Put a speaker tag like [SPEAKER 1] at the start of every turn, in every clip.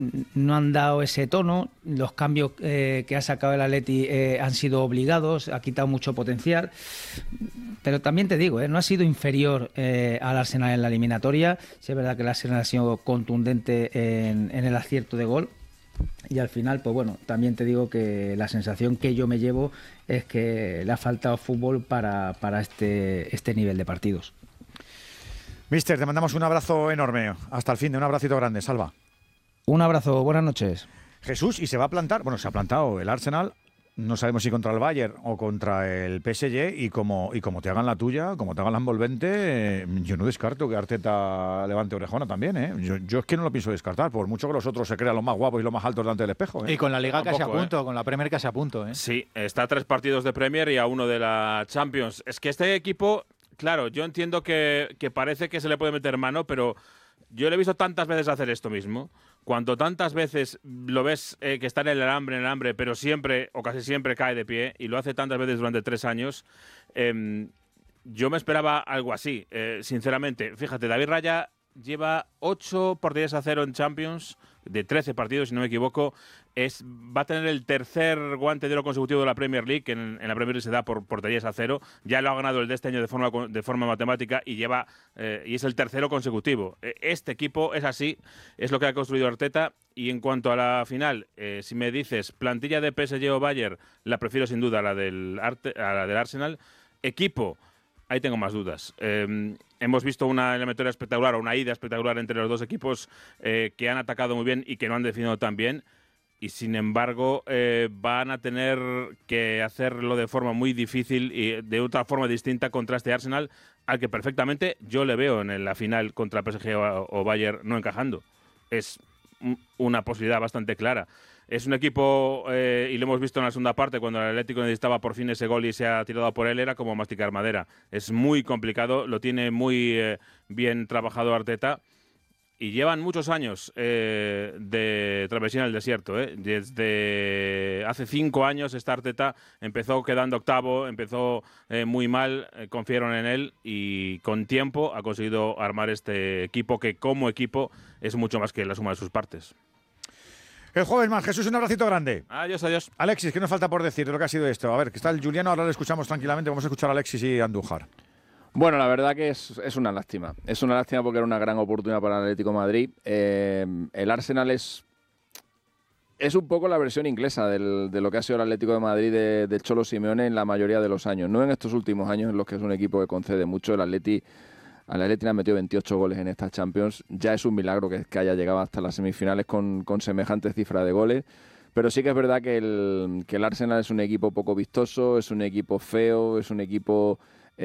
[SPEAKER 1] no han dado ese tono. Los cambios que ha sacado el Atleti han sido obligados, ha quitado mucho potencial. Pero también te digo, no ha sido inferior al Arsenal en la eliminatoria. Sí es verdad que el Arsenal ha sido contundente en el acierto de gol. Y al final, pues bueno, también te digo que la sensación que yo me llevo es que le ha faltado fútbol para este nivel de partidos.
[SPEAKER 2] Mister, te mandamos un abrazo enorme. Hasta el fin de un abracito grande, Salva.
[SPEAKER 1] Un abrazo, buenas noches.
[SPEAKER 2] Jesús, y se va a plantar, bueno, se ha plantado el Arsenal, no sabemos si contra el Bayern o contra el PSG, y como te hagan la tuya, como te hagan la envolvente, yo no descarto que Arteta levante orejona también, ¿eh? Yo es que no lo pienso descartar, por mucho que los otros se crean los más guapos y los más altos delante del espejo, ¿eh?
[SPEAKER 3] Y con la Liga casi a punto, con la Premier casi a punto, ¿eh?
[SPEAKER 4] Sí, está a 3 partidos de Premier y a 1 de la Champions. Es que este equipo, claro, yo entiendo que parece que se le puede meter mano, pero yo le he visto tantas veces hacer esto mismo. Cuando tantas veces lo ves que está en el alambre, pero siempre o casi siempre cae de pie, y lo hace tantas veces durante 3 años, yo me esperaba algo así, sinceramente. Fíjate, David Raya lleva 8 porterías a 0 en Champions, de 13 partidos, si no me equivoco. Va a tener el tercer guante de oro consecutivo de la Premier League, que en la Premier League se da por porterías a 0. Ya lo ha ganado el de este año de forma matemática y es el tercero consecutivo. Este equipo es así, es lo que ha construido Arteta. Y en cuanto a la final, si me dices plantilla de PSG o Bayern, la prefiero sin duda a la del Arsenal. Equipo, ahí tengo más dudas. Hemos visto una eliminatoria espectacular, o una ida espectacular entre los dos equipos que han atacado muy bien y que no han definido tan bien. Y sin embargo, van a tener que hacerlo de forma muy difícil y de otra forma distinta contra este Arsenal, al que perfectamente yo le veo en la final contra PSG o Bayern no encajando. Es una posibilidad bastante clara. Es un equipo, y lo hemos visto en la segunda parte, cuando el Atlético necesitaba por fin ese gol y se ha tirado por él, era como masticar madera. Es muy complicado, lo tiene muy bien trabajado Arteta, y llevan muchos años de travesía en el desierto. Desde hace 5 años esta Arteta empezó quedando octavo, empezó muy mal, confiaron en él y con tiempo ha conseguido armar este equipo que como equipo es mucho más que la suma de sus partes.
[SPEAKER 2] El jueves más, Jesús, un abracito grande.
[SPEAKER 4] Adiós, adiós.
[SPEAKER 2] Alexis, ¿qué nos falta por decir de lo que ha sido esto? A ver, que está el Juliano, ahora le escuchamos tranquilamente, vamos a escuchar a Alexis y a Andújar.
[SPEAKER 5] Bueno, la verdad que es una lástima. Es una lástima porque era una gran oportunidad para el Atlético de Madrid. El Arsenal es un poco la versión inglesa de lo que ha sido el Atlético de Madrid de Cholo Simeone en la mayoría de los años. No en estos últimos años en los que es un equipo que concede mucho. Al Atleti le han metido 28 goles en estas Champions. Ya es un milagro que haya llegado hasta las semifinales con semejante cifra de goles. Pero sí que es verdad que el Arsenal es un equipo poco vistoso, es un equipo feo, es un equipo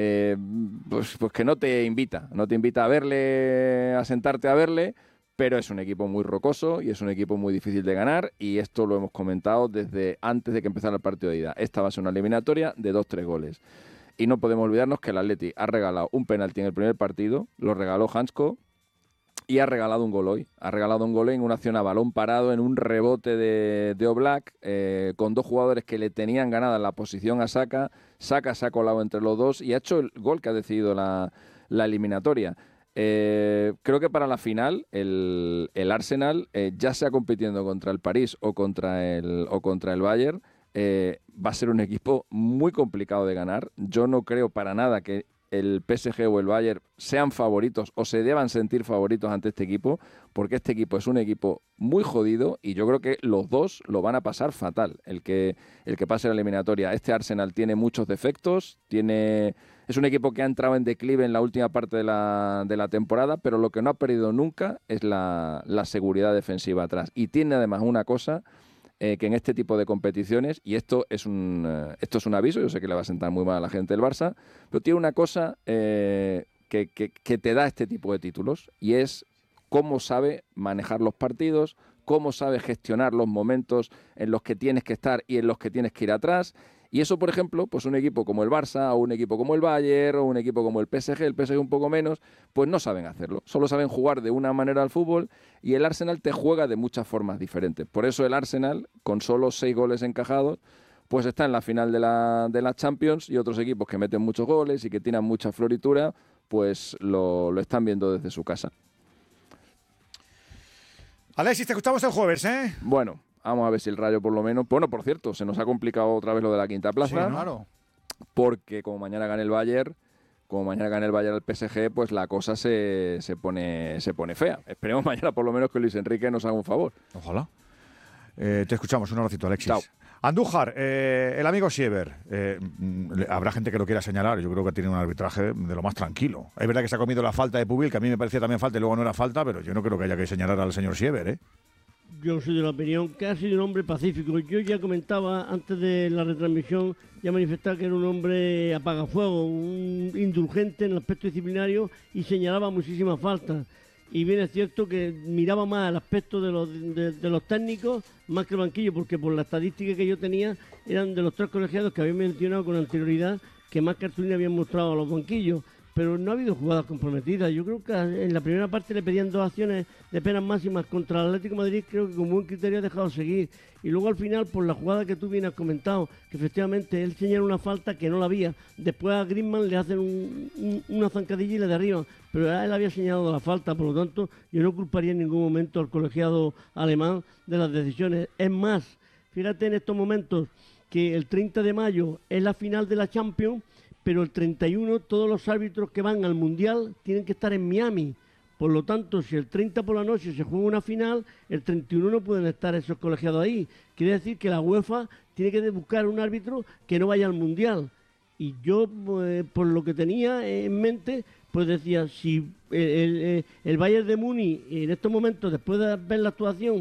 [SPEAKER 5] pues que no te invita a verle, a sentarte a verle, pero es un equipo muy rocoso y es un equipo muy difícil de ganar, y esto lo hemos comentado desde antes de que empezara el partido de ida. Esta va a ser una eliminatoria de 2-3 goles. Y no podemos olvidarnos que el Atleti ha regalado un penalti en el primer partido, lo regaló Hansko, y ha regalado un gol hoy. Ha regalado un gol en una acción a balón parado, en un rebote de Oblak, con 2 jugadores que le tenían ganada la posición a Saka. Saka se ha colado entre los dos y ha hecho el gol que ha decidido la eliminatoria. Creo que para la final el Arsenal, ya sea compitiendo contra el París o contra el Bayern, va a ser un equipo muy complicado de ganar. Yo no creo para nada que el PSG o el Bayern sean favoritos o se deban sentir favoritos ante este equipo, porque este equipo es un equipo muy jodido y yo creo que los dos lo van a pasar fatal, el que pase la eliminatoria. Este Arsenal tiene muchos defectos, es un equipo que ha entrado en declive en la última parte de la temporada, pero lo que no ha perdido nunca es la seguridad defensiva atrás, y tiene además una cosa que en este tipo de competiciones, y esto es un aviso, yo sé que le va a sentar muy mal a la gente del Barça, pero tiene una cosa que te da este tipo de títulos, y es cómo sabe manejar los partidos, cómo sabe gestionar los momentos en los que tienes que estar y en los que tienes que ir atrás. Y eso, por ejemplo, pues un equipo como el Barça, o un equipo como el Bayern, o un equipo como el PSG un poco menos, pues no saben hacerlo. Solo saben jugar de una manera al fútbol, y el Arsenal te juega de muchas formas diferentes. Por eso el Arsenal, con solo 6 goles encajados, pues está en la final de la Champions, y otros equipos que meten muchos goles y que tiran mucha floritura, pues lo están viendo desde su casa.
[SPEAKER 2] Alexis, te escuchamos el jueves, ¿eh?
[SPEAKER 5] Bueno, vamos a ver si el Rayo por lo menos... Bueno, por cierto, se nos ha complicado otra vez lo de la quinta plaza.
[SPEAKER 2] Sí, ¿no?
[SPEAKER 3] Claro.
[SPEAKER 5] Porque como mañana gane el Bayern al PSG, pues la cosa se pone fea. Esperemos mañana por lo menos que Luis Enrique nos haga un favor.
[SPEAKER 2] Ojalá. Te escuchamos. Un abracito, Alexis.
[SPEAKER 5] Chao.
[SPEAKER 2] Andújar, el amigo Siever. Habrá gente que lo quiera señalar. Yo creo que tiene un arbitraje de lo más tranquilo. Es verdad que se ha comido la falta de Pubil, que a mí me parecía también falta y luego no era falta, pero yo no creo que haya que señalar al señor Siever, ¿eh?
[SPEAKER 6] Yo soy de la opinión que ha sido un hombre pacífico. Yo ya comentaba antes de la retransmisión, ya manifestaba que era un hombre apagafuego, un indulgente en el aspecto disciplinario y señalaba muchísimas faltas. Y bien es cierto que miraba más el aspecto de los técnicos más que el banquillo, porque por la estadística que yo tenía eran de los 3 colegiados que había mencionado con anterioridad que más cartulina habían mostrado a los banquillos. Pero no ha habido jugadas comprometidas. Yo creo que en la primera parte le pedían 2 acciones de penas máximas contra el Atlético de Madrid, creo que con buen criterio ha dejado seguir. Y luego al final, por la jugada que tú bien has comentado, que efectivamente él señala una falta que no la había. Después a Griezmann le hacen una zancadilla y le derriban. Pero él había señalado la falta, por lo tanto yo no culparía en ningún momento al colegiado alemán de las decisiones. Es más, fíjate en estos momentos que el 30 de mayo es la final de la Champions, pero el 31 todos los árbitros que van al Mundial tienen que estar en Miami. Por lo tanto, si el 30 por la noche se juega una final, el 31 no pueden estar esos colegiados ahí. Quiere decir que la UEFA tiene que buscar un árbitro que no vaya al Mundial. Y yo, por lo que tenía en mente, pues decía, si el Bayern de Múnich en estos momentos, después de ver la actuación,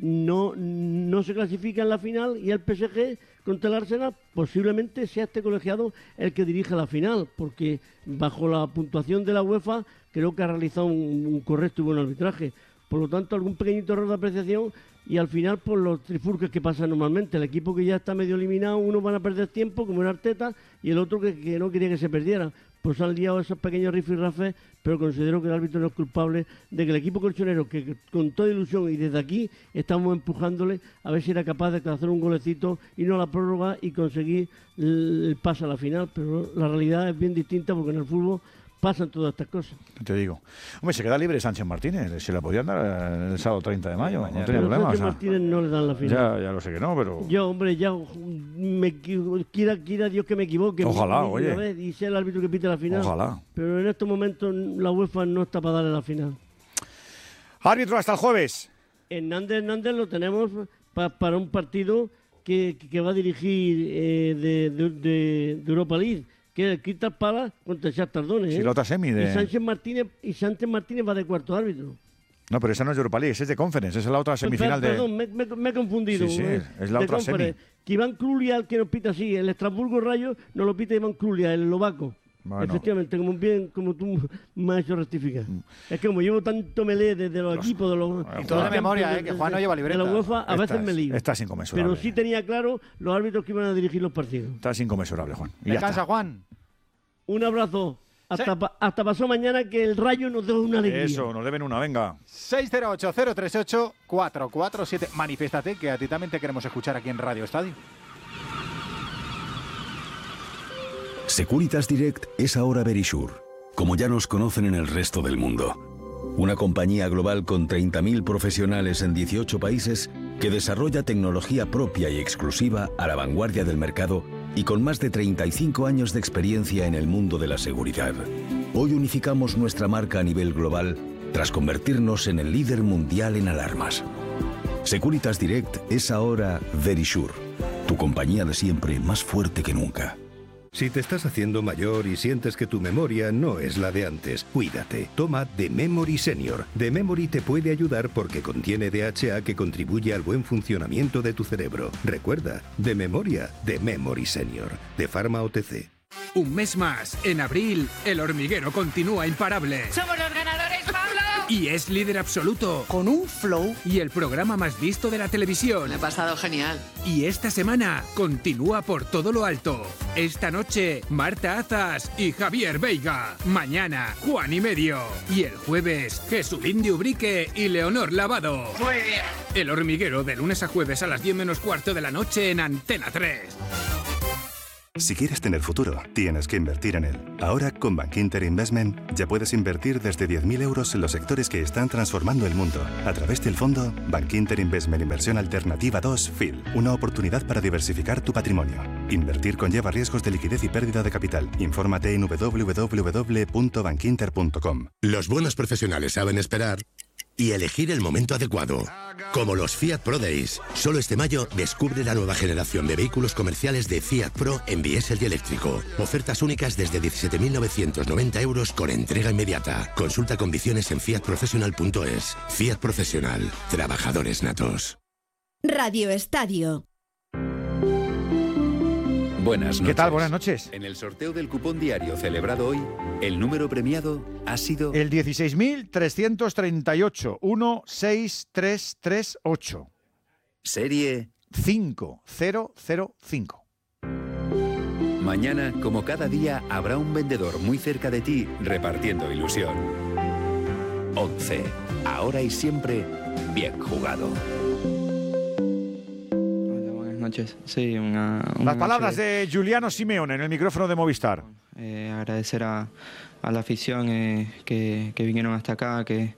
[SPEAKER 6] no se clasifica en la final y el PSG contra el Arsenal, posiblemente sea este colegiado el que dirige la final, porque bajo la puntuación de la UEFA creo que ha realizado un correcto y buen arbitraje. Por lo tanto, algún pequeñito error de apreciación y al final por los trifurques que pasan normalmente. El equipo que ya está medio eliminado, uno van a perder tiempo, como era Arteta, y el otro que no quería que se perdiera. Pues han liado esos pequeños rifirrafes, pero considero que el árbitro no es culpable de que el equipo colchonero, que con toda ilusión y desde aquí estamos empujándole a ver si era capaz de hacer un golecito y no la prórroga y conseguir el pase a la final. Pero la realidad es bien distinta porque en el fútbol pasan todas estas cosas.
[SPEAKER 2] Te digo. Hombre, se queda libre Sánchez Martínez. Se la podían dar el sábado 30 de mayo.
[SPEAKER 3] Mañana.
[SPEAKER 2] No tenía problema.
[SPEAKER 6] Sánchez Martínez no le dan la final.
[SPEAKER 2] Ya lo sé que no, pero...
[SPEAKER 6] Yo, hombre, quiera Dios que me equivoque.
[SPEAKER 2] Ojalá, oye.
[SPEAKER 6] Y sea el árbitro que pite la final.
[SPEAKER 2] Ojalá.
[SPEAKER 6] Pero en estos momentos la UEFA no está para darle la final.
[SPEAKER 2] Árbitro hasta el jueves.
[SPEAKER 6] Hernández lo tenemos para un partido que va a dirigir de Europa League, que es el Crystal Palace contra el Shakhtar Donetsk.
[SPEAKER 2] Sí, la otra semi de...
[SPEAKER 6] Y Sánchez Martínez va de cuarto árbitro.
[SPEAKER 2] No, pero esa no es de Europa League, esa es de Conference, esa es la otra semifinal de...
[SPEAKER 6] Perdón, me he confundido.
[SPEAKER 2] Sí, es la otra semi.
[SPEAKER 6] Que Iván Klulia el que nos pita así, el Estrasburgo Rayo nos lo pita Iván Klulia, el eslovaco.
[SPEAKER 2] Bueno.
[SPEAKER 6] Efectivamente, como tú me has hecho rectificar. Es que como llevo tanto melé desde los equipos de los...
[SPEAKER 3] Y todo de memoria, que Juan no lleva libreta.
[SPEAKER 6] De la UEFA, a veces me lío.
[SPEAKER 2] Estás inconmensurable.
[SPEAKER 6] Pero sí tenía claro los árbitros que iban a dirigir los partidos.
[SPEAKER 2] Estás inconmensurable, Juan. Y
[SPEAKER 3] Descansa, Juan.
[SPEAKER 6] Un abrazo. Hasta pasó mañana, que el Rayo nos dé una alegría.
[SPEAKER 2] Eso, nos deben una, venga.
[SPEAKER 3] 608-038-447. Manifiéstate, que a ti también te queremos escuchar aquí en Radio Estadio.
[SPEAKER 7] Securitas Direct es ahora Verisure, como ya nos conocen en el resto del mundo. Una compañía global con 30.000 profesionales en 18 países que desarrolla tecnología propia y exclusiva a la vanguardia del mercado y con más de 35 años de experiencia en el mundo de la seguridad. Hoy unificamos nuestra marca a nivel global tras convertirnos en el líder mundial en alarmas. Securitas Direct es ahora Verisure, tu compañía de siempre más fuerte que nunca.
[SPEAKER 8] Si te estás haciendo mayor y sientes que tu memoria no es la de antes, cuídate. Toma The Memory Senior. The Memory te puede ayudar porque contiene DHA que contribuye al buen funcionamiento de tu cerebro. Recuerda, de memoria, The Memory Senior, de Pharma OTC.
[SPEAKER 9] Un mes más, en abril, El Hormiguero continúa imparable.
[SPEAKER 10] ¡Somos los ganadores, Pablo!
[SPEAKER 9] Y es líder absoluto.
[SPEAKER 10] Con un flow.
[SPEAKER 9] Y el programa más visto de la televisión.
[SPEAKER 10] Me he pasado genial.
[SPEAKER 9] Y esta semana continúa por todo lo alto. Esta noche, Marta Azas y Javier Veiga. Mañana, Juan y Medio. Y el jueves, Jesulín de Ubrique y Leonor Lavado.
[SPEAKER 10] Muy bien.
[SPEAKER 9] El Hormiguero, de lunes a jueves a las 10 menos cuarto de la noche en Antena 3.
[SPEAKER 11] Si quieres tener futuro, tienes que invertir en él. Ahora, con Bankinter Investment, ya puedes invertir desde 10.000 euros en los sectores que están transformando el mundo. A través del fondo Bankinter Investment Inversión Alternativa 2 FIL. Una oportunidad para diversificar tu patrimonio. Invertir conlleva riesgos de liquidez y pérdida de capital. Infórmate en www.bankinter.com.
[SPEAKER 12] Los buenos profesionales saben esperar y elegir el momento adecuado. Como los Fiat Pro Days. Solo este mayo descubre la nueva generación de vehículos comerciales de Fiat Pro en diésel y eléctrico. Ofertas únicas desde 17.990 euros con entrega inmediata. Consulta condiciones en fiatprofessional.es. Fiat Profesional. Trabajadores natos.
[SPEAKER 13] Radio Estadio.
[SPEAKER 7] Buenas noches.
[SPEAKER 2] ¿Qué tal? Buenas noches.
[SPEAKER 7] En el sorteo del cupón diario celebrado hoy, el número premiado ha sido...
[SPEAKER 2] El 16.338, 16338.
[SPEAKER 7] Serie
[SPEAKER 2] 5005.
[SPEAKER 7] Mañana, como cada día, habrá un vendedor muy cerca de ti repartiendo ilusión. 11. Ahora y siempre, bien jugado.
[SPEAKER 14] Noches. Sí,
[SPEAKER 2] Las palabras de Giuliano Simeone en el micrófono de Movistar.
[SPEAKER 14] Agradecer a la afición que vinieron hasta acá, que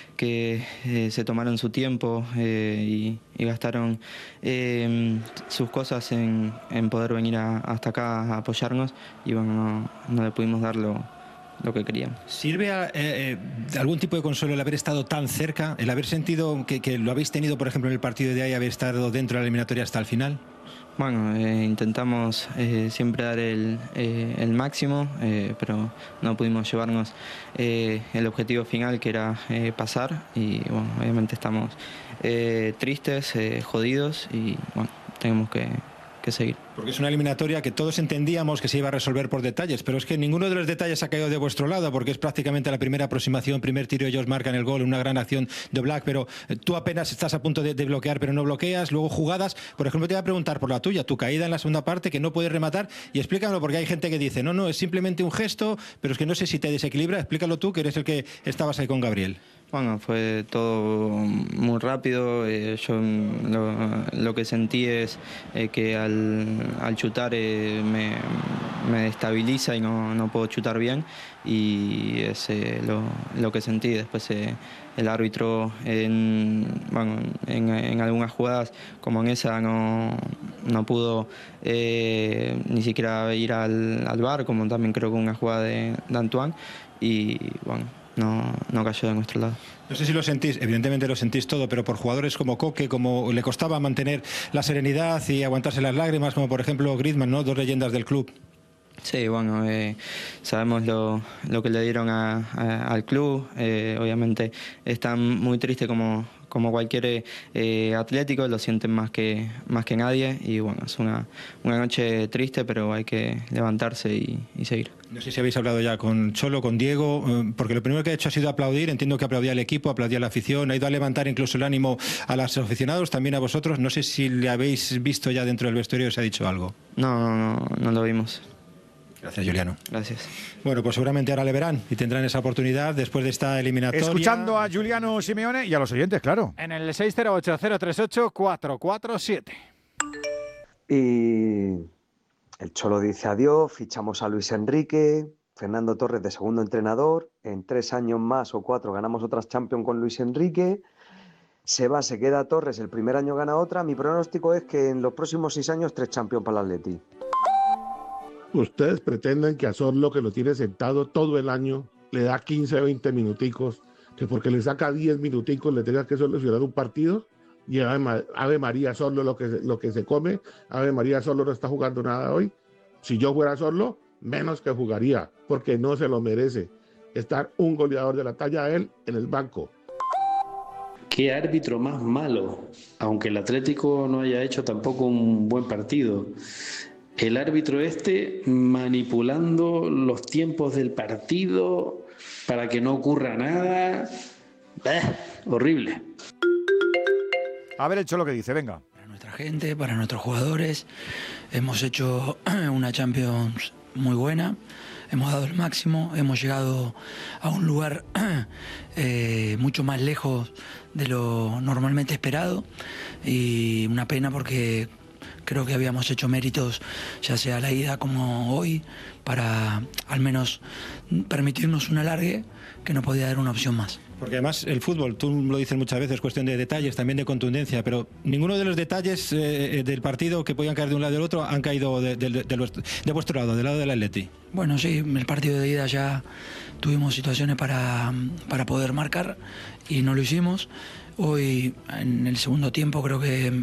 [SPEAKER 14] se tomaron su tiempo y gastaron sus cosas en poder venir hasta acá a apoyarnos, y bueno, no le pudimos dar lo que queríamos.
[SPEAKER 15] ¿Sirve algún tipo de consuelo el haber estado tan cerca, el haber sentido que lo habéis tenido, por ejemplo, en el partido de ahí, haber estado dentro de la eliminatoria hasta el final?
[SPEAKER 14] Bueno, intentamos siempre dar el máximo, pero no pudimos llevarnos el objetivo final, que era pasar, y bueno, obviamente estamos tristes, jodidos, y bueno, tenemos que seguir.
[SPEAKER 15] Porque es una eliminatoria que todos entendíamos que se iba a resolver por detalles, pero es que ninguno de los detalles ha caído de vuestro lado, porque es prácticamente la primera aproximación, primer tiro, ellos marcan el gol, una gran acción de Oblak, pero tú apenas estás a punto de bloquear, pero no bloqueas, luego jugadas. Por ejemplo, te voy a preguntar por la tuya, tu caída en la segunda parte, que no puedes rematar, y explícamelo, porque hay gente que dice, no, es simplemente un gesto, pero es que no sé si te desequilibra. Explícalo tú, que eres el que estabas ahí con Gabriel.
[SPEAKER 14] Bueno, fue todo muy rápido. Yo lo que sentí es que al chutar me destabiliza y no puedo chutar bien, y es lo que sentí. Después el árbitro en algunas jugadas como en esa no pudo ni siquiera ir al VAR, como también creo que una jugada de Antoine, y bueno, no cayó de nuestro lado.
[SPEAKER 15] No sé si lo sentís, evidentemente lo sentís todo, pero por jugadores como Coque, como le costaba mantener la serenidad y aguantarse las lágrimas, como por ejemplo Griezmann, ¿no? Dos leyendas del club.
[SPEAKER 14] Sí, bueno, sabemos lo que le dieron al club. Obviamente están muy tristes como cualquier atlético, lo sienten más que nadie, y bueno, es una noche triste, pero hay que levantarse y seguir.
[SPEAKER 15] No sé si habéis hablado ya con Cholo, con Diego, porque lo primero que ha hecho ha sido aplaudir. Entiendo que aplaudía al equipo, aplaudía a la afición, ha ido a levantar incluso el ánimo a los aficionados, también a vosotros. No sé si le habéis visto ya dentro del vestuario, os ha dicho algo.
[SPEAKER 14] No lo vimos.
[SPEAKER 15] Gracias, Giuliano.
[SPEAKER 14] Gracias.
[SPEAKER 15] Bueno, pues seguramente ahora le verán y tendrán esa oportunidad después de esta eliminatoria.
[SPEAKER 2] Escuchando a Giuliano Simeone y a los oyentes, claro.
[SPEAKER 3] En el 608-038-447.
[SPEAKER 16] Y el Cholo dice adiós, fichamos a Luis Enrique, Fernando Torres de segundo entrenador, en 3 años más o 4 ganamos otras Champions con Luis Enrique, se queda Torres, el primer año gana otra. Mi pronóstico es que en los próximos 6 años 3 Champions para el Atleti.
[SPEAKER 17] Ustedes pretenden que a Sorlo, que lo tiene sentado todo el año, le da 15, 20 minuticos, que porque le saca 10 minuticos le tenga que solucionar un partido. Y Ave María, Sorlo lo que se come. Ave María, Sorlo no está jugando nada hoy. Si yo fuera Sorlo, menos que jugaría, porque no se lo merece estar un goleador de la talla de él en el banco.
[SPEAKER 18] ¿Qué árbitro más malo? Aunque el Atlético no haya hecho tampoco un buen partido. El árbitro manipulando los tiempos del partido para que no ocurra nada. Horrible.
[SPEAKER 2] A ver, Cholo, lo que dice, venga.
[SPEAKER 19] Para nuestra gente, para nuestros jugadores, hemos hecho una Champions muy buena, hemos dado el máximo, hemos llegado a un lugar mucho más lejos de lo normalmente esperado, y una pena porque creo que habíamos hecho méritos, ya sea la ida como hoy, para al menos permitirnos un alargue que no podía dar una opción más.
[SPEAKER 15] Porque además el fútbol, tú lo dices muchas veces, es cuestión de detalles, también de contundencia, pero ninguno de los detalles del partido que podían caer de un lado y del otro han caído de vuestro lado, del lado del Atleti.
[SPEAKER 19] Bueno, sí, el partido de ida ya tuvimos situaciones para poder marcar y no lo hicimos. Hoy, en el segundo tiempo, creo que